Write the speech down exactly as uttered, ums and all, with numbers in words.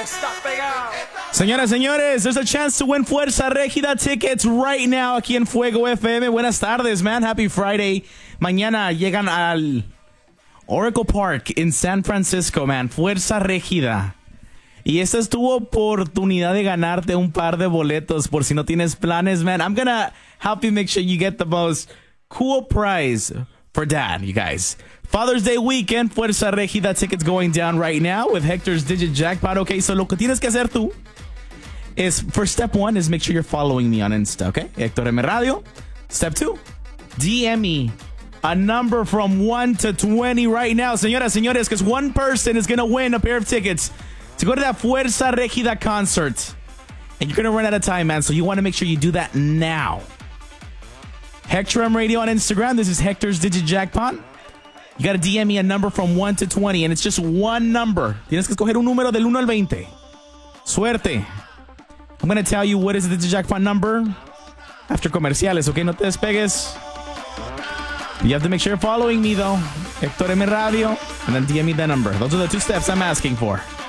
Señoras, señores, there's a chance to win Fuerza Régida tickets right now aquí en Fuego F M. Buenas tardes, man. Happy Friday. Mañana llegan al Oracle Park in San Francisco, man. Fuerza Régida. Y esta es tu oportunidad de ganarte un par de boletos por si no tienes planes, man. I'm gonna help you make sure you get the most cool prize for dad, you guys. Father's Day weekend, Fuerza Régida tickets going down right now with Hector's Digit Jackpot. Okay, so lo que tienes que hacer tú is, for step one, is make sure you're following me on Insta, okay? Hector M Radio. Step two, D M me a number from one to twenty right now. Señoras, señores, because one person is going to win a pair of tickets to go to that Fuerza Régida concert. And you're going to run out of time, man, so you want to make sure you do that now. Hector M Radio on Instagram. This is Hector's Digit Jackpot. You got to D M me a number from one to twenty, and it's just one number. Tienes que escoger un número del uno al veinte. Suerte. I'm going to tell you what is the Digit Jackpot number after comerciales, okay? No te despegues. You have to make sure you're following me, though. Hector M Radio, and then D M me that number. Those are the two steps I'm asking for.